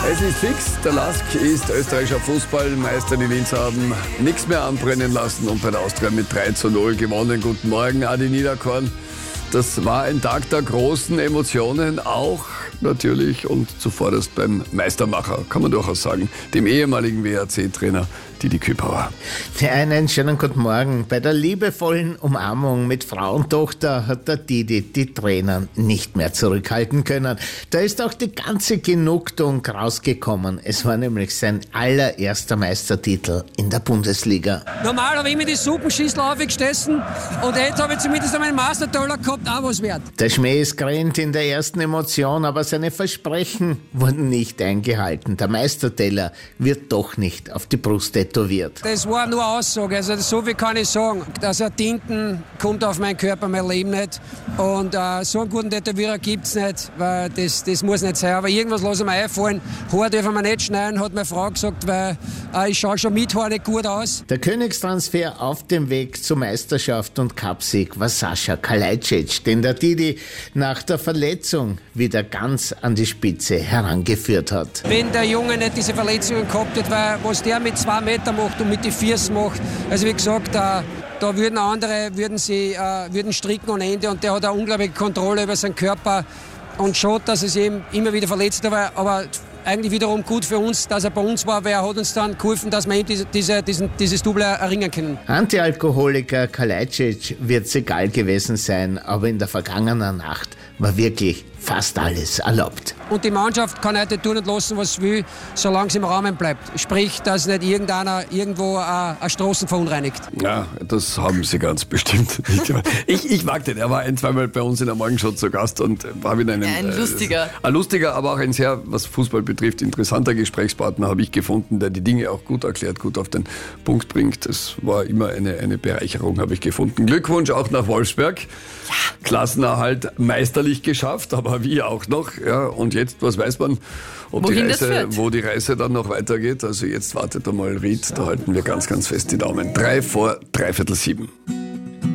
Es ist fix, der Lask ist österreichischer Fußballmeister. Die Linzer haben nichts mehr anbrennen lassen und bei der Austria mit 3:0 gewonnen. Guten Morgen, Adi Niederkorn. Das war ein Tag der großen Emotionen, auch natürlich und zuvorderst beim Meistermacher, kann man durchaus sagen, dem ehemaligen WRC-Trainer Didi Kübauer. Einen schönen guten Morgen. Bei der liebevollen Umarmung mit Frau und Tochter hat der Didi die Tränen nicht mehr zurückhalten können. Da ist auch die ganze Genugtuung rausgekommen. Es war nämlich sein allererster Meistertitel in der Bundesliga. Normal habe ich immer die Suppenschüssel aufgegessen und jetzt habe ich zumindest einen Mastertaler gehabt, auch was wert. Der Schmäh ist grinnt in der ersten Emotion, aber seine Versprechen wurden nicht eingehalten. Der Meisterteller wird doch nicht auf die Brust tätowiert. Das war nur Aussage, also so viel kann ich sagen. Also Tinten kommt auf meinen Körper, mein Leben nicht. Und so einen guten Tätowierer gibt es nicht, weil das muss nicht sein. Aber irgendwas lasse ich mir einfallen. Haar dürfen wir nicht schneiden, hat meine Frau gesagt, weil ich schaue schon mit Haar nicht gut aus. Der Königstransfer auf dem Weg zur Meisterschaft und Cupsieg war Sascha Kalajdzic, den der Didi nach der Verletzung wieder ganz an die Spitze herangeführt hat. Wenn der Junge nicht diese Verletzungen gehabt hätte, weil was der mit 2 Meter macht und mit den Füßen macht, also wie gesagt, da würden andere würden stricken ohne Ende und der hat eine unglaubliche Kontrolle über seinen Körper und schaut, dass es ihm immer wieder verletzt war, aber eigentlich wiederum gut für uns, dass er bei uns war, weil er hat uns dann geholfen, dass wir ihm dieses Double erringen können. Antialkoholiker Kalajdzic wird es egal gewesen sein, aber in der vergangenen Nacht war wirklich fast alles erlaubt. Und die Mannschaft kann heute tun und lassen, was sie will, solange es im Rahmen bleibt. Sprich, dass nicht irgendeiner irgendwo eine Straßen verunreinigt. Ja, das haben sie ganz bestimmt nicht gemacht. Ich mag den, er war zweimal bei uns in der Morgenshow zu Gast und war wieder ein lustiger. Ein lustiger, aber auch ein sehr, was Fußball betrifft, interessanter Gesprächspartner habe ich gefunden, der die Dinge auch gut erklärt, gut auf den Punkt bringt. Das war immer eine Bereicherung, habe ich gefunden. Glückwunsch auch nach Wolfsberg. Ja. Klassenerhalt meisterlich geschafft, aber wie auch noch. Ja, und jetzt, was weiß man, wo die Reise dann noch weitergeht. Also jetzt wartet einmal Ried, da halten wir ganz, ganz fest die Daumen. 6:03.